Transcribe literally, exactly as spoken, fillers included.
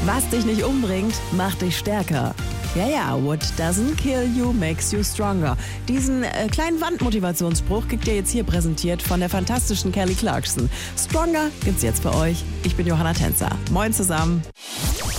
Was dich nicht umbringt, macht dich stärker. Ja, ja, what doesn't kill you makes you stronger. Diesen äh, kleinen Wandmotivationsspruch kriegt ihr jetzt hier präsentiert von der fantastischen Kelly Clarkson. Stronger gibt's jetzt für euch. Ich bin Johanna Tänzer. Moin zusammen.